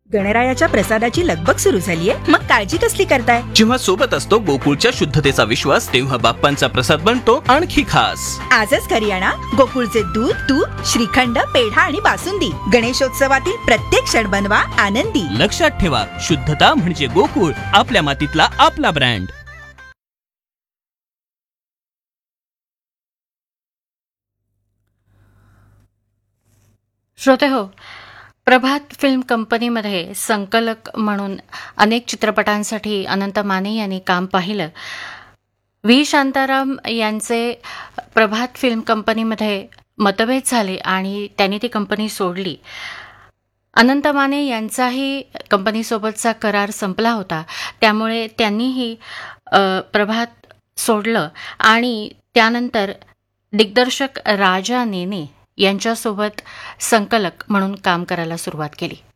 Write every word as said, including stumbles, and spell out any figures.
गणरायाच्या प्रसादाची लगबग सुरू झालीये, मग काळजी कसली करताय? जेव्हा सोबत असतो गोकुळच्या शुद्धतेचा विश्वास, तेव्हा बाप्पांचा प्रसाद बनतो आणखी खास. आजच घरी आणा गोकुळचे दूध, तूप, श्रीखंड, पेढा आणि बासुंदी. गणेशोत्सवातील प्रत्येक क्षण बनवा आनंदी. लक्षात ठेवा, शुद्धता म्हणजे गोकुळ, आपल्या मातीतला आपला ब्रँड. श्रोते हो, प्रभात फिल्म कंपनीमध्ये संकलक म्हणून अनेक चित्रपटांसाठी अनंत माने यांनी काम पाहिलं. व्ही शांताराम यांचे प्रभात फिल्म कंपनीमध्ये मतभेद झाले आणि त्यांनी ती कंपनी सोडली. अनंत माने यांचाही कंपनीसोबतचा करार संपला होता, त्यामुळे त्यांनीही अ, प्रभात सोडलं आणि त्यानंतर दिग्दर्शक राजा नेने यांच्यासोबत संकलक म्हणून काम करायला सुरुवात केली.